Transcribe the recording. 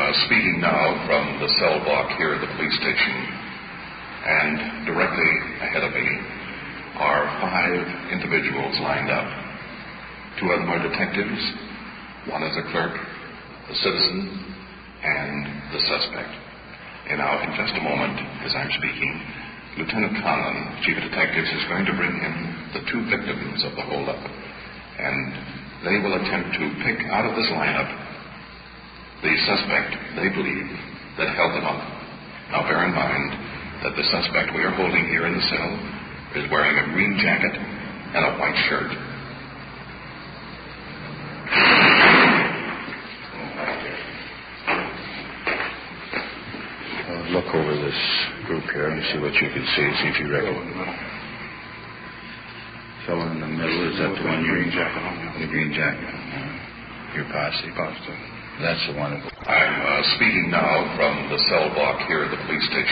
speaking now from the cell block here at the police station, and directly ahead of me are 5 individuals lined up. 2 of them are detectives, 1 is a clerk, a citizen, and the suspect. And now, in just a moment, as I'm speaking, Lieutenant Conlon, Chief of Detectives, is going to bring in the 2 victims of the holdup, and they will attempt to pick out of this lineup the suspect they believe that held them up. Now, bear in mind that the suspect we are holding here in the cell is wearing a green jacket and a white shirt. Look over this group here and see what you can see if you recognize. Fellow in the middle, is that the one you're in? The green jacket. Your posse. That's the one. I'm speaking now from the cell block here at the police station.